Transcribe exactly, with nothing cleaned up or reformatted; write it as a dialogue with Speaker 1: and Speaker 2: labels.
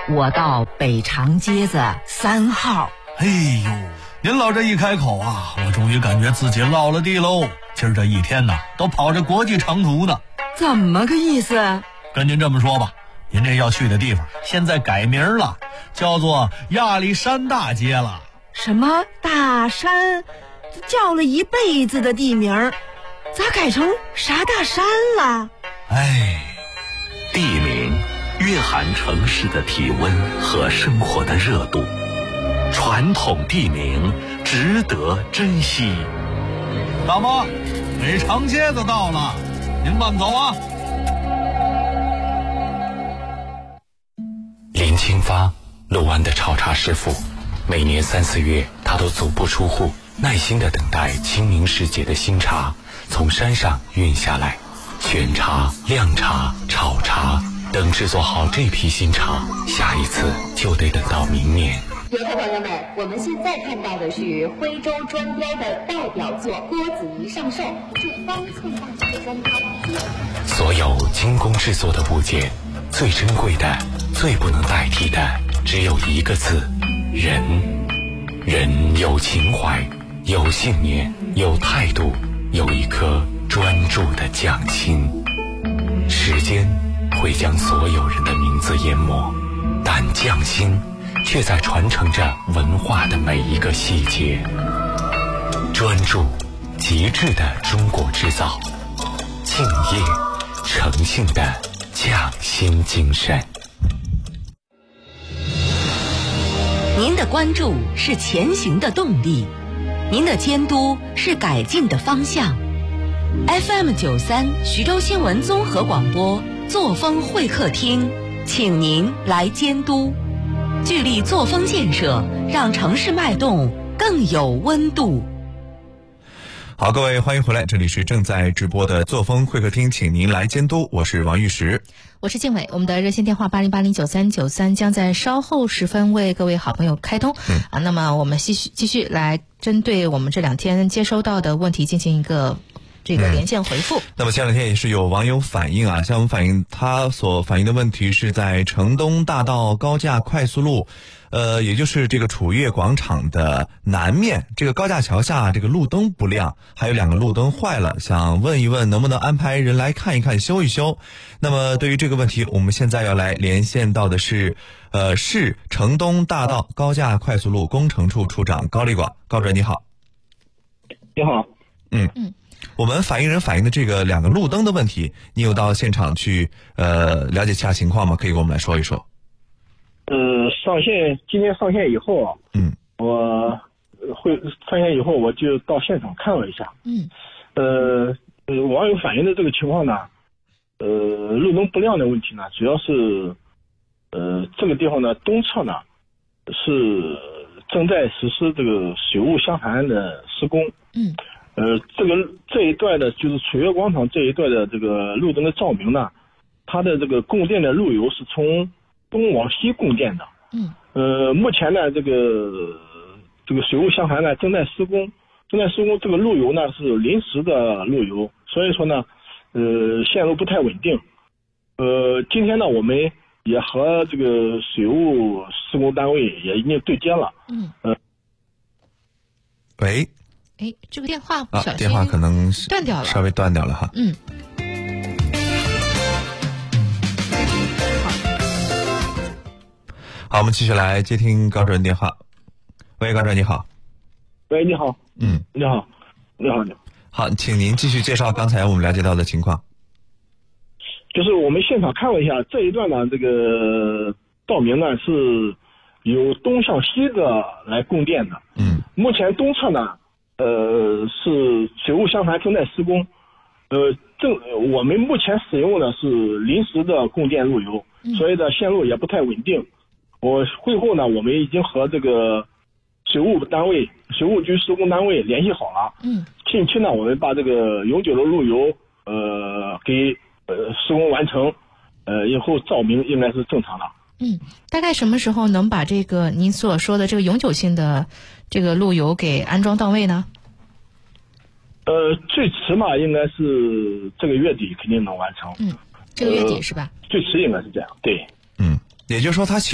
Speaker 1: 我到北长街子三号。
Speaker 2: 哎呦，您老这一开口啊，我终于感觉自己落了地喽。今儿这一天呢，都跑着国际长途呢。
Speaker 1: 怎么个意思？
Speaker 2: 跟您这么说吧，您这要去的地方现在改名了，叫做亚历山大街了。
Speaker 1: 什么大山？叫了一辈子的地名，咋改成啥大山了？
Speaker 2: 哎，
Speaker 3: 地名蕴含城市的体温和生活的热度，传统地名值得珍惜。
Speaker 2: 大妈，北长街子到了，您慢走啊。
Speaker 3: 林清发，六湾的炒茶师傅，每年三四月他都足不出户，耐心地等待清明时节的新茶从山上运下来，选茶、晾茶、炒茶，等制作好这批新茶，下一次就得等到明年。
Speaker 4: 游客朋友们，我们现在看到的是徽州专标的代表作郭子仪上寿，是方寸大小的专标。
Speaker 3: 所有精工制作的物件，最珍贵的、最不能代替的，只有一个字：人。人有情怀，有信念，有态度，有一颗专注的匠心。时间会将所有人的名字淹没，但匠心却在传承着文化的每一个细节。专注，极致的中国制造，敬业，诚信的匠心精神。
Speaker 1: 您的关注是前行的动力，您的监督是改进的方向。F M 九三徐州新闻综合广播作风会客厅，请您来监督，聚力作风建设，让城市脉动更有温度。
Speaker 5: 好，各位欢迎回来，这里是正在直播的作风会客厅，请您来监督，我是王玉石，
Speaker 6: 我是静伟。我们的热线电话八零八零九三九三将在稍后时分为各位好朋友开通。嗯啊，那么我们继续继续来针对我们这两天接收到的问题进行一个这个连线回复。
Speaker 5: 嗯、那么前两天也是有网友反映啊，向我们反映他所反映的问题是在城东大道高架快速路。呃，也就是这个楚悦广场的南面，这个高架桥下这个路灯不亮，还有两个路灯坏了，想问一问能不能安排人来看一看修一修。那么对于这个问题，我们现在要来连线到的是呃市城东大道高架快速路工程处处长高立广。高主任你好。
Speaker 7: 你好。
Speaker 5: 嗯嗯，我们反映人反映的这个两个路灯的问题，你有到现场去呃了解其他情况吗？可以给我们来说一说。
Speaker 7: 呃，上线今天上线以后啊，
Speaker 5: 嗯，
Speaker 7: 我会上线以后我就到现场看了一下，
Speaker 6: 嗯，
Speaker 7: 呃，呃网友反映的这个情况呢，呃，路灯不亮的问题呢，主要是，呃，这个地方呢东侧呢是正在实施这个水务箱涵的施工，
Speaker 6: 嗯，
Speaker 7: 呃，这个这一段的就是楚悦广场这一段的这个路灯的照明呢，它的这个供电的路由是从东往西供电的，
Speaker 6: 嗯，
Speaker 7: 呃，目前呢，这个这个水务箱涵呢正在施工，正在施工，这个路由呢是临时的路由，所以说呢，呃，线路不太稳定。呃，今天呢，我们也和这个水务施工单位也已经对接了，
Speaker 6: 嗯，
Speaker 7: 呃，
Speaker 5: 喂，
Speaker 6: 哎，这个电话不
Speaker 5: 啊，
Speaker 6: 小心
Speaker 5: 电话可能
Speaker 6: 断掉了，
Speaker 5: 稍微断掉了哈，
Speaker 6: 嗯。
Speaker 5: 好，我们继续来接听高主任电话。喂，高主任你好。
Speaker 7: 喂，你好。
Speaker 5: 嗯，
Speaker 7: 你好，你好，你好。
Speaker 5: 好，请您继续介绍刚才我们了解到的情况。
Speaker 7: 就是我们现场看了一下这一段呢，这个照明呢是由东向西的来供电的。
Speaker 5: 嗯。
Speaker 7: 目前东侧呢，呃，是水务箱涵正在施工，呃，正我们目前使用的是临时的供电路由，
Speaker 6: 嗯、
Speaker 7: 所以呢线路也不太稳定。我会后呢，我们已经和这个水务单位、水务局施工单位联系好了。
Speaker 6: 嗯。
Speaker 7: 近期呢，我们把这个永久的路由呃给呃施工完成，呃以后照明应该是正常的。
Speaker 6: 嗯，大概什么时候能把这个您所说的这个永久性的这个路由给安装到位呢？
Speaker 7: 呃，最迟嘛，应该是这个月底肯定能完成。
Speaker 6: 嗯，这个月底是吧？
Speaker 7: 呃、最迟应该是这样，对。
Speaker 5: 嗯，也就是说它其